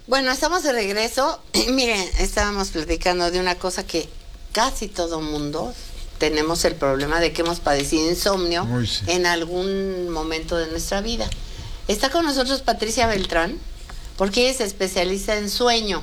Bueno, estamos de regreso. Miren, estábamos platicando de una cosa que casi todo mundo tenemos el problema de que hemos padecido insomnio en algún momento de nuestra vida. Está con nosotros Patricia Beltrán, porque ella es especialista en sueño.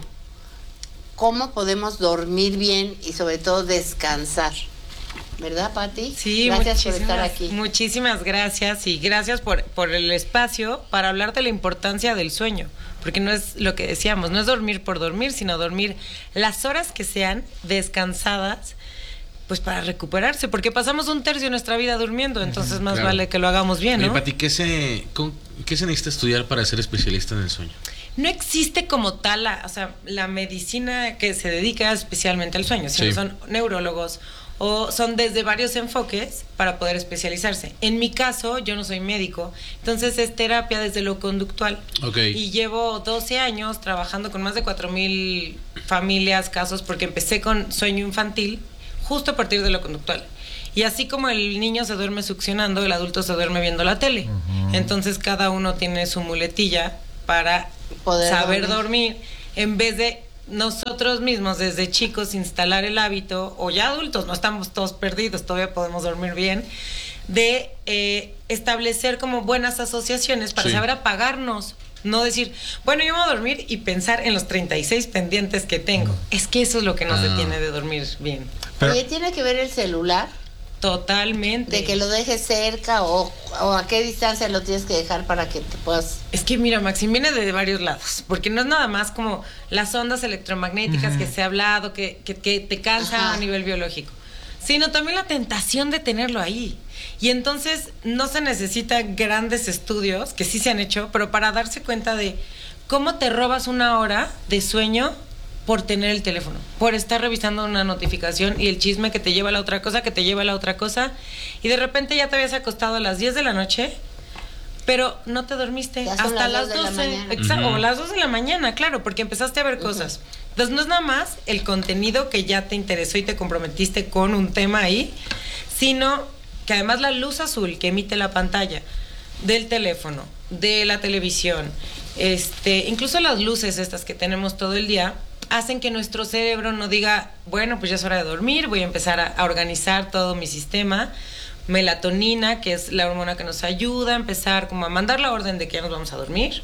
¿Cómo podemos dormir bien y sobre todo descansar? ¿Verdad, Pati? Sí, gracias por estar aquí. Muchísimas gracias y gracias por el espacio para hablar de la importancia del sueño, porque no es lo que decíamos, no es dormir por dormir, sino dormir las horas que sean descansadas, pues para recuperarse, porque pasamos un tercio de nuestra vida durmiendo, entonces más vale que lo hagamos bien, ¿no? Oye, Pati, ¿qué se necesita estudiar para ser especialista en el sueño? No existe como tal la medicina que se dedica especialmente al sueño, sino son neurólogos o son desde varios enfoques para poder especializarse. En mi caso, yo no soy médico, entonces es terapia desde lo conductual. Y llevo 12 años trabajando con más de 4,000 familias, casos, porque empecé con sueño infantil justo a partir de lo conductual. Y así como el niño se duerme succionando, el adulto se duerme viendo la tele. Entonces cada uno tiene su muletilla para poder saber dormir, en vez de nosotros mismos desde chicos instalar el hábito, o ya adultos, no estamos todos perdidos, todavía podemos dormir bien, de establecer como buenas asociaciones para saber apagarnos. No decir, bueno, yo me voy a dormir y pensar en los 36 pendientes que tengo. Es que eso es lo que nos detiene de dormir bien. Oye, ¿tiene que ver el celular? Totalmente. De que lo dejes cerca o a qué distancia lo tienes que dejar para que te puedas... Es que mira, Maxim, viene de varios lados, porque no es nada más como las ondas electromagnéticas que se ha hablado, que te cansa a nivel biológico, sino también la tentación de tenerlo ahí. Y entonces no se necesitan grandes estudios, que sí se han hecho, pero para darse cuenta de cómo te robas una hora de sueño por tener el teléfono, por estar revisando una notificación y el chisme que te lleva a la otra cosa, que te lleva a la otra cosa, y de repente ya te habías acostado a las 10 de la noche, pero no te dormiste hasta las 12, o las 2 de la mañana, claro, porque empezaste a ver cosas. Entonces no es nada más el contenido que ya te interesó y te comprometiste con un tema ahí, sino que además la luz azul que emite la pantalla del teléfono, de la televisión, incluso las luces estas que tenemos todo el día, hacen que nuestro cerebro no diga, bueno, pues ya es hora de dormir, voy a empezar a organizar todo mi sistema. Melatonina, que es la hormona que nos ayuda a empezar como a mandar la orden de que ya nos vamos a dormir,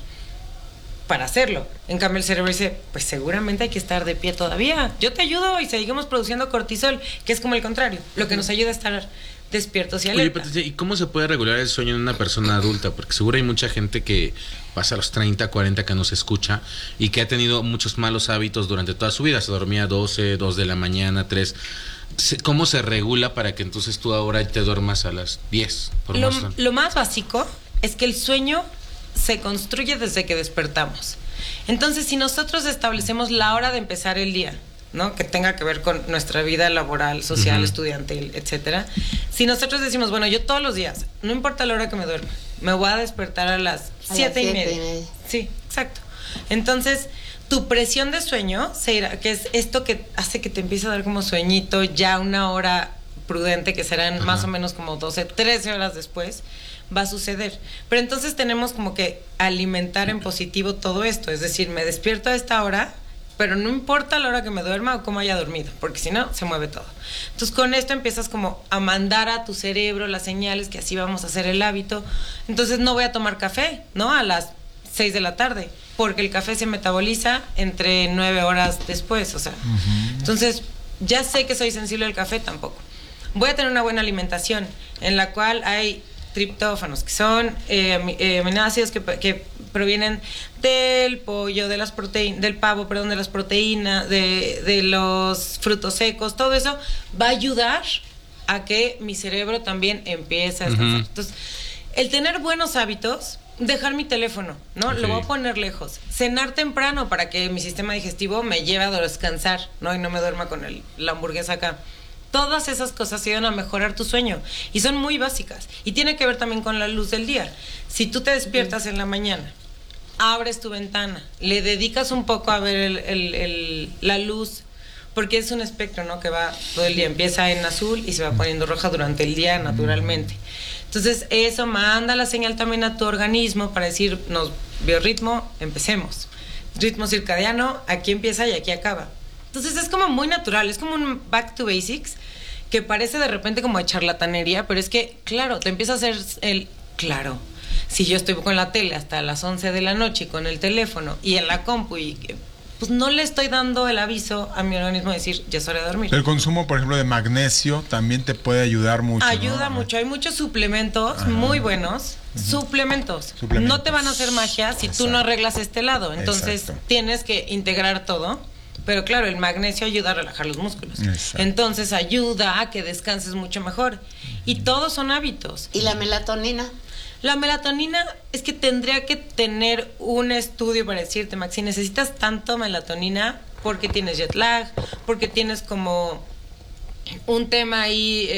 para hacerlo. En cambio el cerebro dice, pues seguramente hay que estar de pie todavía, yo te ayudo, y seguimos produciendo cortisol, que es como el contrario, lo que nos ayuda a estar despiertos y alerta. Oye, Patricia, ¿y cómo se puede regular el sueño en una persona adulta? Porque seguro hay mucha gente que pasa a los 30, 40 que nos escucha y que ha tenido muchos malos hábitos durante toda su vida. Se dormía 12, 2 de la mañana, 3. ¿Cómo se regula para que entonces tú ahora te duermas a las 10? Lo más básico es que el sueño se construye desde que despertamos. Entonces, si nosotros establecemos la hora de empezar el día, ¿no?, que tenga que ver con nuestra vida laboral, social, estudiantil, etcétera. Si nosotros decimos, bueno, yo todos los días, no importa la hora que me duerma, me voy a despertar a las 7:30. Sí, exacto. Entonces, tu presión de sueño se irá, que es esto que hace que te empiece a dar como sueñito ya una hora prudente, que serán más o menos como 12, 13 horas después, va a suceder. Pero entonces tenemos como que alimentar en positivo todo esto, es decir, me despierto a esta hora, pero no importa la hora que me duerma o cómo haya dormido, porque si no, se mueve todo. Entonces, con esto empiezas como a mandar a tu cerebro las señales que así vamos a hacer el hábito. Entonces, no voy a tomar café, ¿no?, a las 6 de la tarde, porque el café se metaboliza entre 9 horas después, o sea. Entonces, ya sé que soy sensible al café, tampoco. Voy a tener una buena alimentación, en la cual hay triptófanos, que son aminoácidos que provienen del pollo, de las proteínas, del pavo, perdón, de las proteínas, de los frutos secos. Todo eso va a ayudar a que mi cerebro también empiece a descansar. Entonces, el tener buenos hábitos, dejar mi teléfono, ¿no? Lo voy a poner lejos. Cenar temprano para que mi sistema digestivo me lleve a descansar, ¿no? Y no me duerma con la hamburguesa acá. Todas esas cosas ayudan a mejorar tu sueño y son muy básicas. Y tiene que ver también con la luz del día. Si tú te despiertas en la mañana, abres tu ventana, le dedicas un poco a ver la luz, porque es un espectro, ¿no?, que va todo el día. Empieza en azul y se va poniendo roja durante el día naturalmente. Entonces eso manda la señal también a tu organismo para decir, biorritmo, empecemos. ritmo circadiano, aquí empieza y aquí acaba. Entonces es como muy natural, es como un back to basics que parece de repente como de charlatanería, pero es que, claro, te empieza a hacer claro, si yo estoy con la tele hasta las 11 de la noche y con el teléfono y en la compu y pues no le estoy dando el aviso a mi organismo de decir, ya es hora de dormir. El consumo, por ejemplo, de magnesio también te puede ayudar mucho. Ayuda mucho, hay muchos suplementos muy buenos. Suplementos. No te van a hacer magia si tú no arreglas este lado. Entonces tienes que integrar todo. Pero claro, el magnesio ayuda a relajar los músculos. Entonces ayuda a que descanses mucho mejor. Y todos son hábitos. ¿Y la melatonina? La melatonina es que tendría que tener un estudio para decirte, Max, si necesitas tanto melatonina porque tienes jet lag, porque tienes como un tema ahí,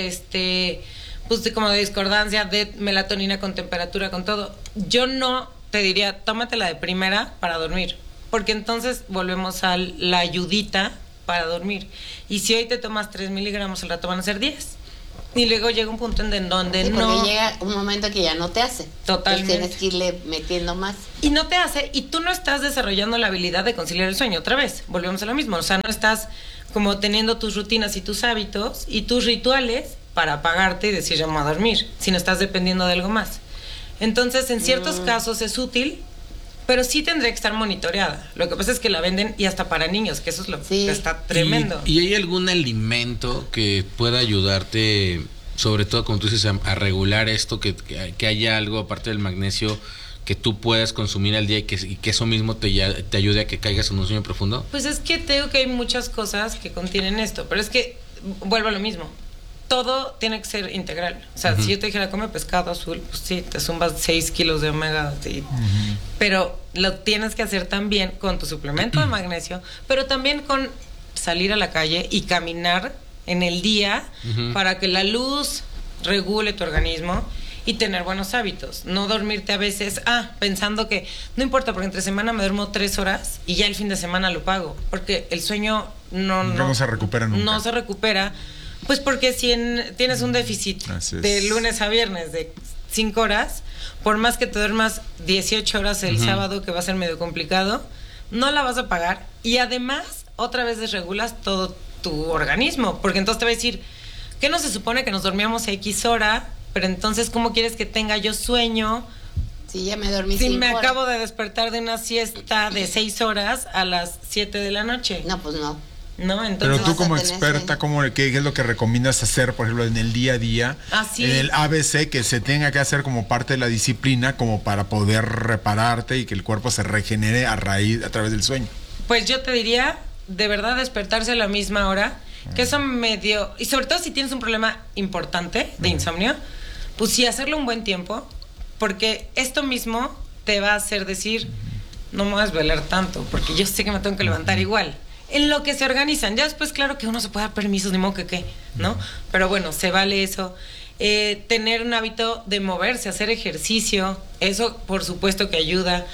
pues como de discordancia de melatonina con temperatura, con todo. Yo no te diría, tómatela de primera para dormir, porque entonces volvemos a la ayudita para dormir. Y si hoy te tomas 3 miligramos, al rato van a ser 10. Y luego llega un punto en donde porque llega un momento que ya no te hace. Totalmente. Tienes que irle metiendo más. Y no te hace, y tú no estás desarrollando la habilidad de conciliar el sueño. Otra vez, volvemos a lo mismo. O sea, no estás como teniendo tus rutinas y tus hábitos y tus rituales para apagarte y decir ya me voy a dormir, sino estás dependiendo de algo más. Entonces, en ciertos casos es útil, pero sí tendría que estar monitoreada. Lo que pasa es que la venden y hasta para niños, que eso es lo que está tremendo. ¿Y hay algún alimento que pueda ayudarte, sobre todo como tú dices, a regular esto, que haya algo aparte del magnesio que tú puedas consumir al día y que eso mismo te ayude a que caigas en un sueño profundo? Pues es que te digo que hay muchas cosas que contienen esto, pero es que vuelvo a lo mismo. Todo tiene que ser integral. O sea, si yo te dijera, come pescado azul, pues sí, te zumbas 6 kilos de omega. Sí. Pero lo tienes que hacer también con tu suplemento de magnesio, pero también con salir a la calle y caminar en el día para que la luz regule tu organismo y tener buenos hábitos. No dormirte a veces, pensando que no importa, porque entre semana me duermo 3 horas y ya el fin de semana lo pago. Porque el sueño no se recupera nunca. No se recupera. Pues porque si tienes un déficit de lunes a viernes de 5 horas, por más que te duermas 18 horas el sábado, que va a ser medio complicado, no la vas a pagar. Y además, otra vez desregulas todo tu organismo, porque entonces te va a decir, ¿qué no se supone que nos dormíamos X hora? Pero entonces, ¿cómo quieres que tenga yo sueño? Si ya me dormí 5 horas. Si me acabo de despertar de una siesta de 6 horas a las 7 de la noche. No, pues no. ¿No? Entonces, pero tú como experta, ¿qué es lo que recomiendas hacer, por ejemplo, en el día a día, en el ABC, que se tenga que hacer como parte de la disciplina, como para poder repararte y que el cuerpo se regenere a través del sueño? Pues yo te diría, de verdad, despertarse a la misma hora, que eso medio, y sobre todo si tienes un problema importante de insomnio, pues sí, hacerlo un buen tiempo, porque esto mismo te va a hacer decir, no me voy a desvelar tanto, porque yo sé que me tengo que levantar igual. En lo que se organizan. Ya después, claro que uno se puede dar permisos, ni modo que qué, ¿no? Pero bueno, se vale eso. Tener un hábito de moverse, hacer ejercicio, eso por supuesto que ayuda.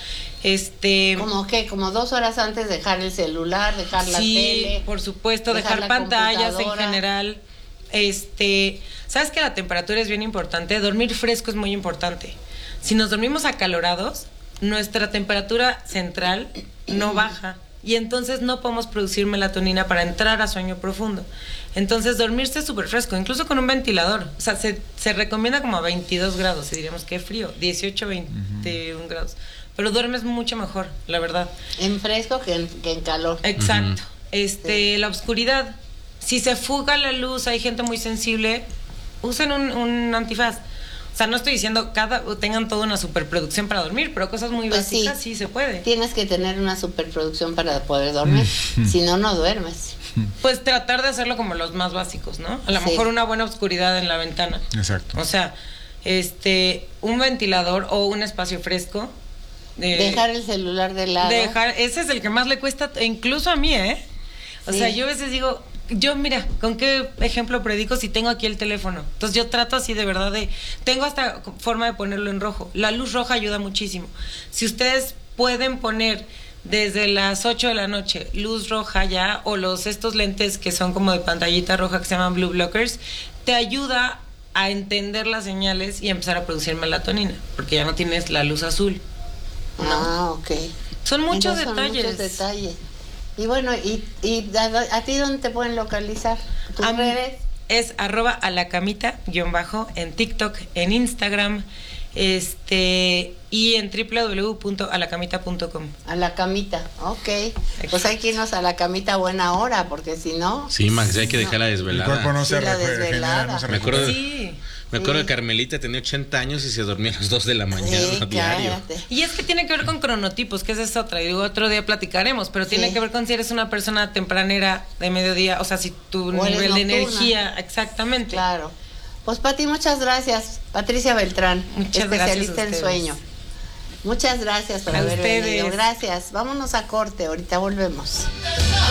¿Cómo qué? ¿Como 2 horas antes dejar el celular, dejar la tele? Sí, por supuesto, dejar pantallas en general. ¿Sabes que la temperatura es bien importante? Dormir fresco es muy importante. Si nos dormimos acalorados, nuestra temperatura central no baja. Y entonces no podemos producir melatonina para entrar a sueño profundo. Entonces dormirse súper fresco, incluso con un ventilador. O sea, se recomienda como a 22 grados, y diríamos que frío, 18, 21 grados. Pero duermes mucho mejor, la verdad. En fresco que en calor. Exacto. La oscuridad. Si se fuga la luz, hay gente muy sensible, usen un antifaz. O sea, no estoy diciendo tengan toda una superproducción para dormir, pero cosas muy básicas sí se puede. Tienes que tener una superproducción para poder dormir, si no, no duermes. Pues tratar de hacerlo como los más básicos, ¿no? A lo mejor una buena oscuridad en la ventana. Exacto. O sea, un ventilador o un espacio fresco. Dejar el celular de lado. Ese es el que más le cuesta, incluso a mí, O sea, yo a veces digo, mira, ¿con qué ejemplo predico si tengo aquí el teléfono? Entonces yo trato así de verdad tengo hasta forma de ponerlo en rojo. La luz roja ayuda muchísimo. Si ustedes pueden poner desde las 8 de la noche luz roja ya, o estos lentes que son como de pantallita roja que se llaman blue blockers, te ayuda a entender las señales y empezar a producir melatonina, porque ya no tienes la luz azul, ¿no? Ok. Son muchos detalles. Y bueno, ¿y a ti dónde te pueden localizar? ¿Tus redes? Es @alacamita_ en TikTok, en Instagram, y en www.alacamita.com. A la camita, ok. Pues hay que irnos a la camita a buena hora, porque si no... Sí, Max, hay que dejar la desvelada. El cuerpo no se desvelada. Me acuerdo de Carmelita, tenía 80 años y se dormía a las 2 de la mañana diario. Y es que tiene que ver con cronotipos, que esa es otra. Y digo, otro día platicaremos, pero tiene que ver con si eres una persona tempranera, de mediodía, o sea, si tu nivel de energía, exactamente. Claro. Pues Pati, muchas gracias. Patricia Beltrán, especialista en sueño. Muchas gracias por haber venido. Gracias. Vámonos a corte, ahorita volvemos.